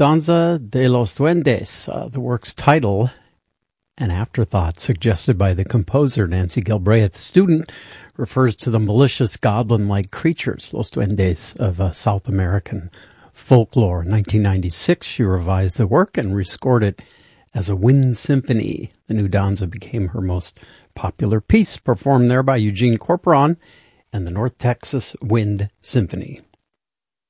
Danza de los Duendes, the work's title, an afterthought suggested by the composer Nancy Galbraith, student, refers to the malicious goblin-like creatures, Los Duendes, of South American folklore. In 1996, she revised the work and rescored it as a wind symphony. The new Danza became her most popular piece, performed there by Eugene Corporon and the North Texas Wind Symphony.